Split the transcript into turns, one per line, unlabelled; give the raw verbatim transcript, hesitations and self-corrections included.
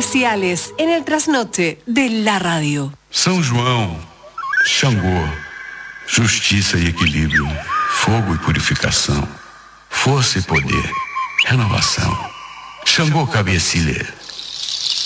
especiales en el trasnoche de la radio.
São João, Xangô, justiça e equilíbrio, fogo e purificação, força e poder, renovação. Xangô Cabecilha,